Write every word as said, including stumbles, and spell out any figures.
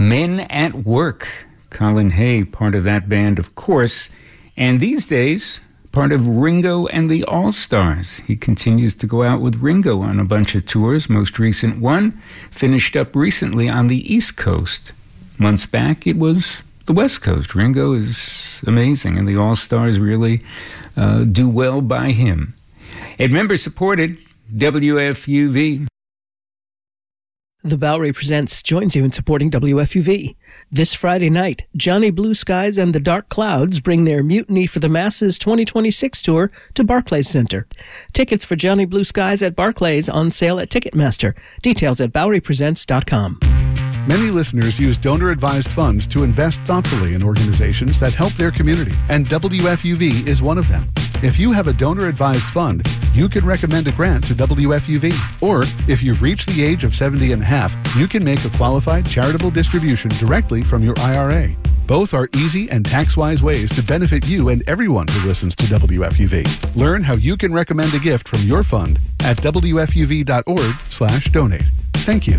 Men at Work. Colin Hay, part of that band, of course. And these days, part of Ringo and the All-Stars. He continues to go out with Ringo on a bunch of tours. Most recent one finished up recently on the East Coast. Months back, it was the West Coast. Ringo is amazing, and the All-Stars really uh, do well by him. A member-supported W F U V. The Bowery Presents joins you in supporting W F U V. This Friday night, Johnny Blue Skies and the Dark Clouds bring their Mutiny for the Masses twenty twenty-six tour to Barclays Center. Tickets for Johnny Blue Skies at Barclays on sale at Ticketmaster. Details at bowery presents dot com. Many listeners use donor-advised funds to invest thoughtfully in organizations that help their community, and W F U V is one of them. If you have a donor-advised fund, you can recommend a grant to W F U V. Or, if you've reached the age of seventy and a half, you can make a qualified charitable distribution directly from your I R A. Both are easy and tax-wise ways to benefit you and everyone who listens to W F U V. Learn how you can recommend a gift from your fund at W F U V dot org slash donate. Thank you.